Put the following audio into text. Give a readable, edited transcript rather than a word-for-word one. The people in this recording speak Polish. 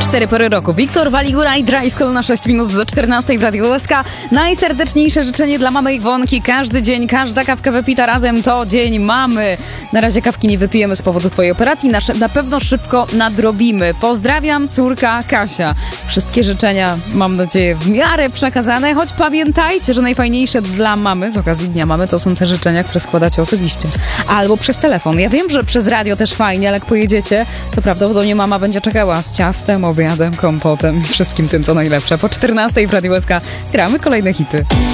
4 pory roku. Wiktor Waligura i Dry School na 6 minut do 14 w Radiu LSK. Najserdeczniejsze życzenie dla mamy Iwonki. Każdy dzień, każda kawka wypita razem to dzień mamy. Na razie kawki nie wypijemy z powodu twojej operacji. Na pewno szybko nadrobimy. Pozdrawiam, córka Kasia. Wszystkie życzenia, mam nadzieję, w miarę przekazane, choć pamiętajcie, że najfajniejsze dla mamy z okazji Dnia Mamy to są te życzenia, które składacie osobiście. Albo przez telefon. Ja wiem, że przez radio też fajnie, ale jak pojedziecie, to prawdopodobnie mama będzie czekała z ciastem, obiadem, kompotem i wszystkim tym, co najlepsze. Po 14 w Radiu LSK gramy kolejne hity.